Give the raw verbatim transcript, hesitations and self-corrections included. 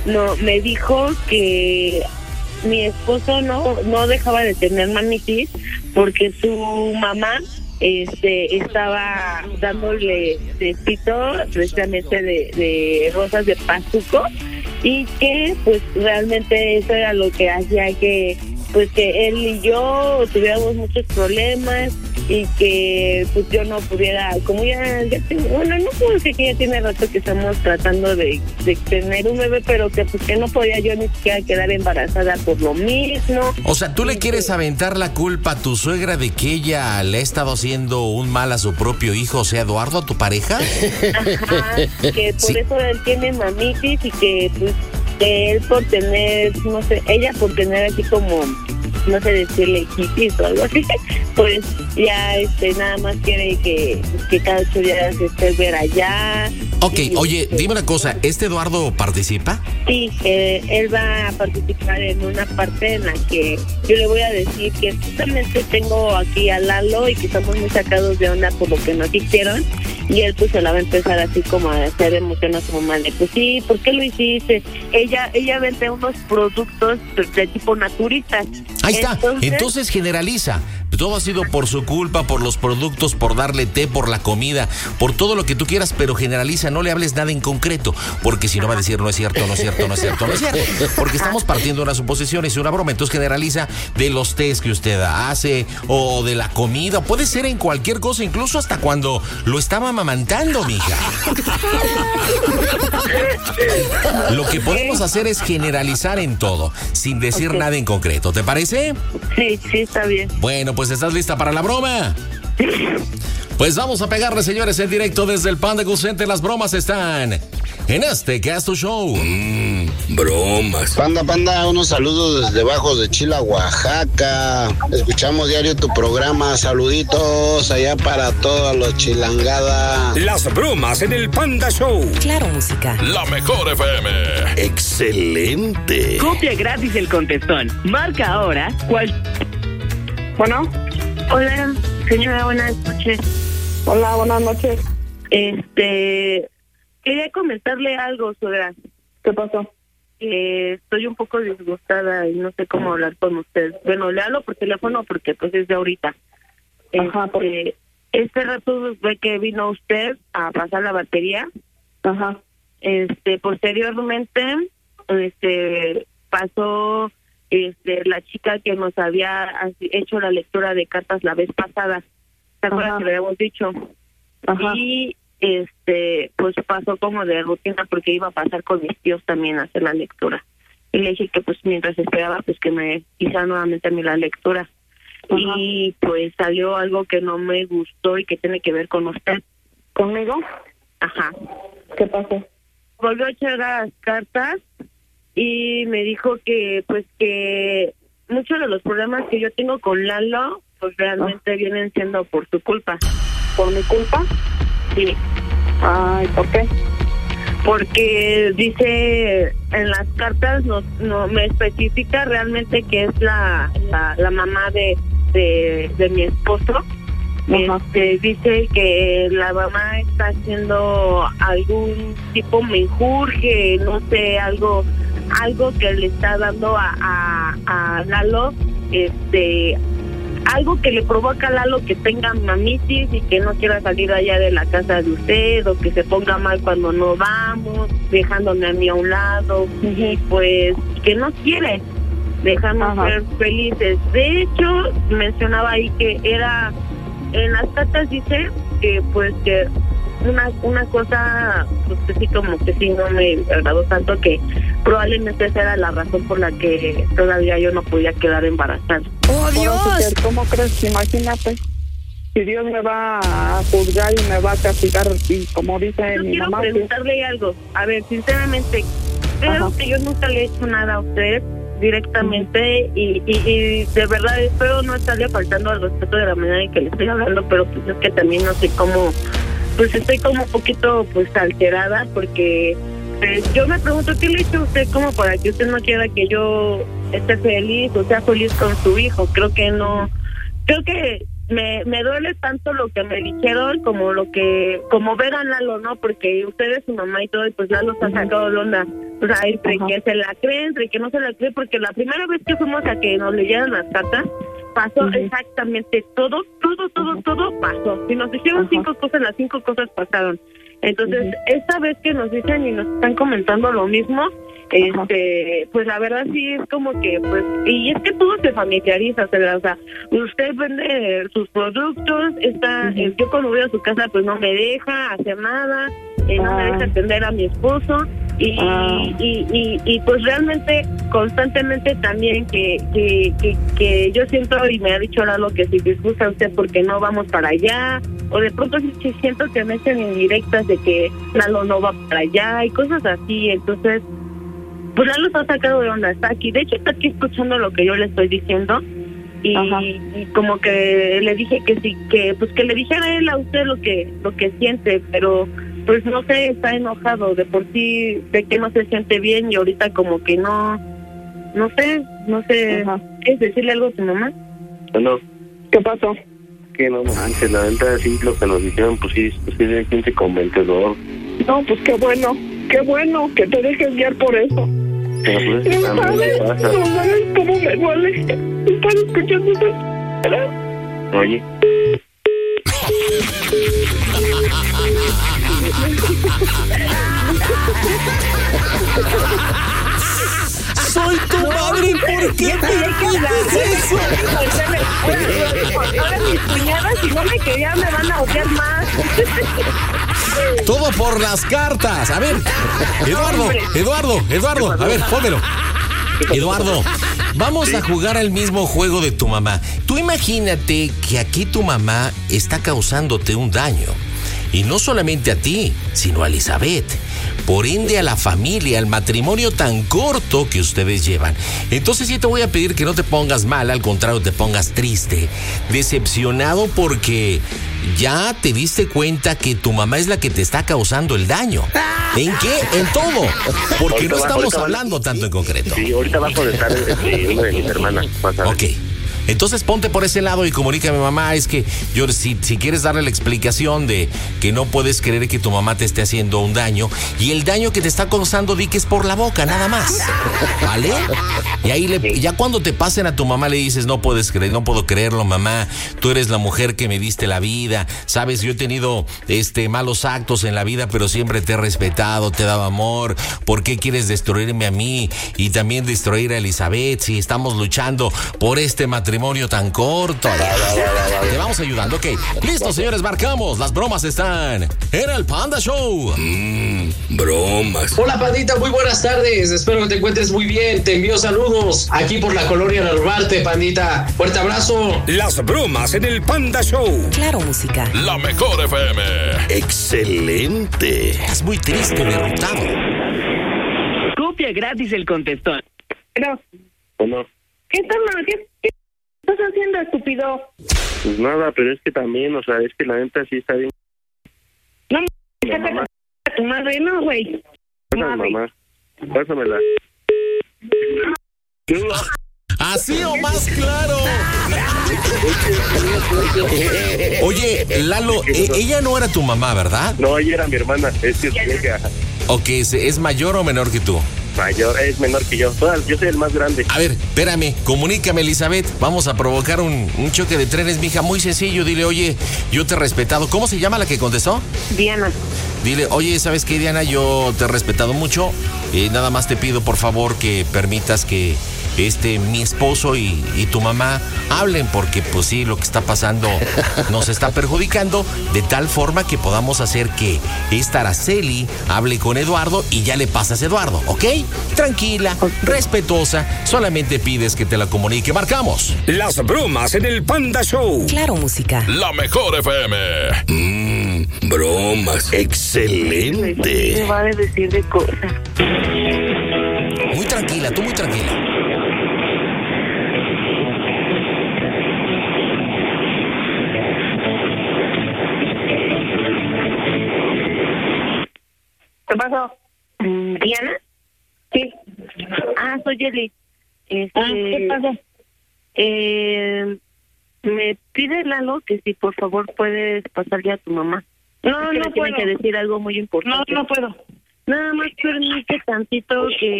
no me dijo que mi esposo no no dejaba de tener mamitis porque su mamá este estaba dándole tecito precisamente de, de rosas de pastuco, y que pues realmente eso era lo que hacía que pues que él y yo tuviéramos muchos problemas, y que pues yo no pudiera, como ya, ya tengo, bueno, no puedo decir que ya tiene rato que estamos tratando de, de tener un bebé, pero que pues que no podía yo ni siquiera quedar embarazada por lo mismo. O sea, ¿tú le quieres aventar la culpa a tu suegra de que ella le ha estado haciendo un mal a su propio hijo, o sea, Eduardo, a tu pareja? Ajá, que por sí. eso él tiene mamitis, y que pues que él por tener, no sé, ella por tener así como, no sé decirle hippies o algo así, pues ya este nada más quiere que, que cada ocho días esté ver allá. Ok, y, oye, este, dime una cosa, ¿este Eduardo participa? Sí, eh, él va a participar en una parte en la que yo le voy a decir que justamente tengo aquí a Lalo y que estamos muy sacados de onda por lo que nos hicieron, y él pues se la va a empezar así como a hacer emoción a su mamá de pues sí, ¿por qué lo hiciste? Ella ella vende unos productos de, de tipo naturistas. Ahí está, entonces, entonces generaliza. Todo ha sido por su culpa, por los productos, por darle té, por la comida, por todo lo que tú quieras, pero generaliza, no le hables nada en concreto, porque si no va a decir no es cierto, no es cierto, no es cierto, no es cierto, porque estamos partiendo de una suposición, es una broma. Entonces generaliza de los tés que usted hace, o de la comida, puede ser en cualquier cosa, incluso hasta cuando lo estaba amamantando, mija. Lo que podemos hacer es generalizar en todo, sin decir okay. nada en concreto, ¿te parece? Sí, sí, está bien. Bueno, pues ¿estás lista para la broma? Pues vamos a pegarle, señores, en directo desde el Panda Cool Center. Las bromas están en este Casto Show. Mmm, bromas. Panda, panda, unos saludos desde Bajos de Chila, Oaxaca. Escuchamos diario tu programa. Saluditos allá para todos los chilangada. Las bromas en el Panda Show. Claro, música. La mejor F M. Excelente. Copia gratis el contestón. Marca ahora cuál. Bueno. Hola, señora, buenas noches. Hola, buenas noches. Este, quería comentarle algo, suegra. ¿Qué pasó? Eh, estoy un poco disgustada y no sé cómo hablar con usted. Bueno, le hablo por teléfono porque pues es de ahorita. Ajá, este, este rato ve que vino usted a pasar la batería. Ajá. Este, posteriormente, este, pasó... Este, la chica que nos había hecho la lectura de cartas la vez pasada, ¿te acuerdas que lo habíamos dicho? Ajá. Y este, pues pasó como de rutina porque iba a pasar con mis tíos también a hacer la lectura. Y le dije que pues mientras esperaba pues que me hiciera nuevamente a mí la lectura. Ajá. Y pues salió algo que no me gustó y que tiene que ver con usted. ¿Conmigo? Ajá. ¿Qué pasó? Volvió a echar las cartas y me dijo que pues que muchos de los problemas que yo tengo con Lalo pues realmente oh. vienen siendo por tu culpa. ¿Por mi culpa? Sí. Ay, ¿por qué? Porque dice en las cartas no, no me especifica realmente que es la la, la mamá de, de de mi esposo. Uh-huh. Este, dice que la mamá está haciendo algún tipo menjurje, no sé, algo algo que le está dando a, a, a Lalo, este, algo que le provoca a Lalo que tenga mamitis y que no quiera salir allá de la casa de usted, o que se ponga mal cuando no vamos, dejándome a mí a un lado, y pues que no quiere dejarnos Ajá. ser felices. De hecho, mencionaba ahí que era, en las cartas dice que pues que una una cosa pues que sí como que sí no me agradó tanto, que probablemente esa era la razón por la que todavía yo no podía quedar embarazada. ¡Oh, Dios! ¿Cómo crees? Imagínate. Si Dios me va a juzgar y me va a castigar, y como dice yo mi quiero mamá... Quiero preguntarle que... algo. A ver, sinceramente, creo Ajá. que yo nunca le he hecho nada a usted directamente, uh-huh. y, y, y de verdad espero no estarle faltando al respeto de la manera en que le estoy hablando, pero pues es que también no sé cómo... Pues estoy como un poquito pues alterada porque pues, yo me pregunto qué le hizo a usted como para que usted no quiera que yo esté feliz o sea feliz con su hijo. Creo que no, creo que me, me duele tanto lo que me dijeron como lo que, como ver a Lalo, ¿no? Porque usted es su mamá y todo, y pues Lalo se ha sacado de onda. O sea, entre Ajá. que se la cree, entre que no se la cree, porque la primera vez que fuimos a que nos leyeran las cartas, pasó uh-huh. exactamente todo, todo, todo, uh-huh. todo pasó. Si nos dijeron uh-huh. cinco cosas, las cinco cosas pasaron. Entonces, uh-huh. esta vez que nos dicen y nos están comentando lo mismo, este, pues la verdad sí es como que, pues, y es que todo se familiariza, o sea, usted vende sus productos, está, uh-huh. eh, yo cuando voy a su casa, pues no me deja hacer nada, eh, no uh-huh. me deja atender a mi esposo, y, uh-huh. y, y, y pues realmente, constantemente también que, que, que, que yo siento, y me ha dicho Lalo que si disgusta a usted porque no vamos para allá, o de pronto sí siento que me hacen indirectas de que Lalo no va para allá, y cosas así, entonces, pues Lalo se ha sacado de onda, está aquí, de hecho está aquí escuchando lo que yo le estoy diciendo y, y como que le dije que sí, que pues que le dijera a él a usted lo que lo que siente, pero pues no sé, está enojado, de por sí de que no se siente bien y ahorita como que no, no sé, no sé, Ajá. ¿quieres decirle algo a tu mamá? No. ¿Qué pasó? Que no manches, la venta sí lo que nos dijeron, pues sí, pues sí se siente convencedor. No, pues qué bueno, qué bueno que te dejes guiar por eso. Pero pues no sabes, no sabes cómo me duele estar escuchando eso. Oye. Soy tu madre, ¿por qué haces eso? Ahora mis cuñadas, si no me querían, me van a odiar más. Todo por las cartas. A ver, Eduardo, Eduardo, Eduardo, a ver, pónmelo. Eduardo, vamos a jugar al mismo juego de tu mamá. Tú imagínate que aquí tu mamá está causándote un daño. Y no solamente a ti, sino a Elizabeth. Por ende, a la familia, al matrimonio tan corto que ustedes llevan. Entonces sí te voy a pedir que no te pongas mal, al contrario, te pongas triste, decepcionado porque ya te diste cuenta que tu mamá es la que te está causando el daño. ¿En qué? En todo. Porque ahorita no va, estamos hablando va, tanto en concreto. Sí, ahorita va a contestar este, una de mis hermanas. Ok. Entonces ponte por ese lado y comunícame, mamá, es que yo si, si quieres darle la explicación de que no puedes creer que tu mamá te esté haciendo un daño y el daño que te está causando di que es por la boca, nada más, ¿vale? Y ahí le, ya cuando te pasen a tu mamá le dices, no puedes creer, no puedo creerlo, mamá, tú eres la mujer que me diste la vida, sabes, yo he tenido este malos actos en la vida, pero siempre te he respetado, te he dado amor, ¿por qué quieres destruirme a mí y también destruir a Elizabeth si estamos luchando por este matrimonio tan corto? Te vamos ayudando, ok. Listo, señores, marcamos. Las bromas están en el Panda Show. Mmm, bromas. Hola, Pandita, muy buenas tardes. Espero que te encuentres muy bien. Te envío saludos aquí por la colonia Narvarte, Pandita. Fuerte abrazo. Las bromas en el Panda Show. Claro, música. La mejor F M. Excelente. Es muy triste, derrotado. Copia gratis el contestón. Pero, ¿Cómo? ¿qué estás, qué, qué estás haciendo, estúpido? Pues nada, pero es que también, o sea, es que la neta sí está bien. No, me a tu madre, no, güey. Pásame, mamá. Pásamela. Así o más claro. Oye, Lalo, eh, ella no era tu mamá, ¿verdad? No, ella era mi hermana. Es que ella. Ok, ¿es mayor o menor que tú? Mayor, es menor que yo. Yo soy el más grande. A ver, espérame, comunícame, Elizabeth. Vamos a provocar un, un choque de trenes, mija. Muy sencillo. Dile, oye, yo te he respetado. ¿Cómo se llama la que contestó? Diana. Dile, oye, ¿sabes qué, Diana? Yo te he respetado mucho. Eh, nada más te pido, por favor, que permitas que este mi esposo y, y tu mamá hablen, porque pues sí, lo que está pasando nos está perjudicando, de tal forma que podamos hacer que esta Araceli hable con Eduardo y ya le pasas a Eduardo, ¿ok? Tranquila, respetuosa, solamente pides que te la comunique. Marcamos. Las bromas en el Panda Show. Claro, música. La mejor F M. Mmm, bromas. Excelente. Me va a decir de cosas. Muy tranquila, tú muy tranquila. ¿Qué pasó? ¿Diana? Sí. Ah, soy Yeli. Este, ah, ¿qué pasó? Eh, Me pide Lalo que si por favor puedes pasarle a tu mamá. No, Es que no le puedo. tiene que decir algo muy No, importante. no puedo. Nada más permite tantito que